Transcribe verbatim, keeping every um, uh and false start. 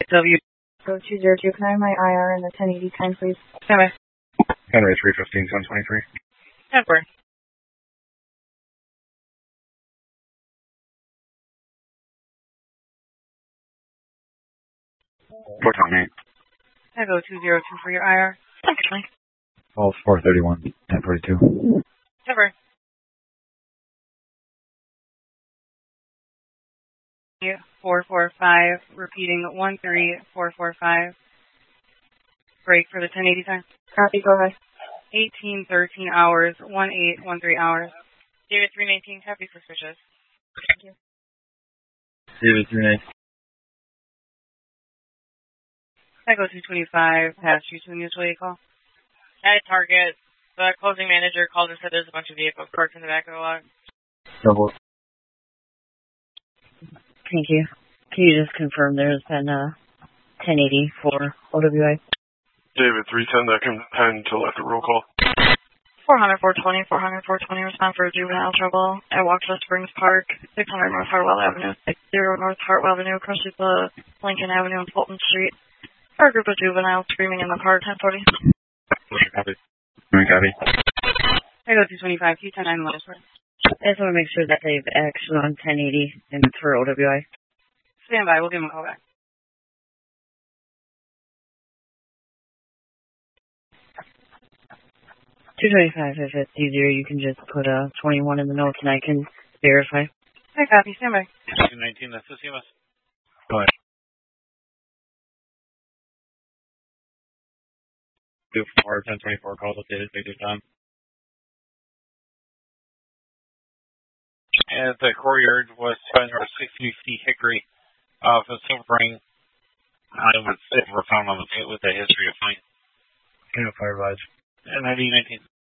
W. Go two zero two. Can I have my I R in the ten eighty time, please? Stand by. Henry three fifteen, ten twenty-three. Edward. four twenty-eight. Echo two zero two for your I R. Secondly. All four thirty-one, ten forty-two. Edward. four four five, repeating one three four four five. Break for the ten eighty time. Copy, go ahead. eighteen thirteen hours, one eight one three hours. David three nineteen, happy suspicious. Thank you. David three nineteen. Echo two twenty-five, past you to a mutual aid call. At Target, the closing manager called and said there's a bunch of vehicles parked in the back of the lot. Double. Thank you. Can you just confirm there's been a ten eighty for O W I? David three ten, that can pen until after roll call. four hundred, four twenty, four hundred, four twenty, respond for juvenile trouble at Waukesha Springs Park, six hundred North Hartwell Avenue, six zero North Hartwell Avenue, crosses the Lincoln Avenue and Fulton Street. For a group of juveniles screaming in the park, ten forty. Copy. Copy. I go two twenty-five, Q ten nine level, sir. I just want to make sure that they've action on ten eighty and it's for O W I. Stand by, we'll give them a call back. two twenty-five, if it's easier, you can just put a twenty-one in the notes and I can verify. I copy, stand by. two nineteen, that's the C M S. Go ahead. Two four, ten twenty-four calls updated, major time. At the courtyard was North sixty feet Hickory off of Silver Ring. I was were found on the pit with a history of fine. Unit fire badge. And ninety nineteen.